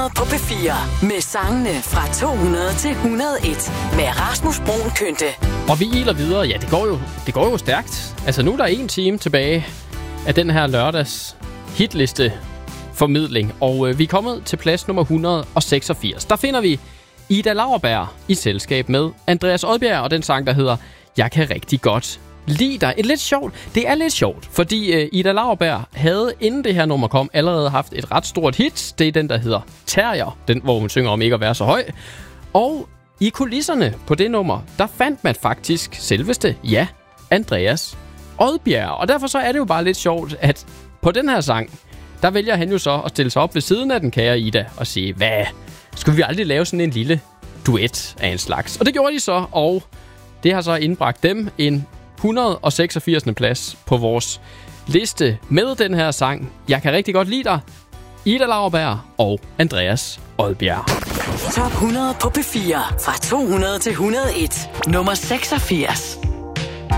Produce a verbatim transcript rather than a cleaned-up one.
på P fire med sangene fra to hundrede til et hundrede og en med Rasmus Bruun Kynte. Og vi iler videre. Ja, det går jo, det går jo stærkt. Altså nu er der en time tilbage af den her lørdags hitliste formidling. Og øh, vi er kommet til plads nummer et hundrede og seksogfirs. Der finder vi Ida Lauerberg i selskab med Andreas Odbjerg og den sang, der hedder Jeg kan rigtig godt lide dig. Et lidt sjovt. Det er lidt sjovt, fordi øh, Ida Lauerberg havde, inden det her nummer kom, allerede haft et ret stort hit. Det er den, der hedder Terrier, den, hvor hun synger om ikke at være så høj. Og i kulisserne på det nummer, der fandt man faktisk selveste, ja, Andreas Odbjerg. Og derfor så er det jo bare lidt sjovt, at på den her sang, der vælger han jo så at stille sig op ved siden af den kære Ida og sige, hvad, skulle vi aldrig lave sådan en lille duet af en slags? Og det gjorde de så, og det har så indbragt dem en et hundrede og seksogfirs plads på vores liste med den her sang. Jeg kan rigtig godt lide dig, Ida Lauerberg og Andreas Odbjerg. Top hundrede på P fire fra to hundrede til et hundrede og en. Nummer seksogfirs.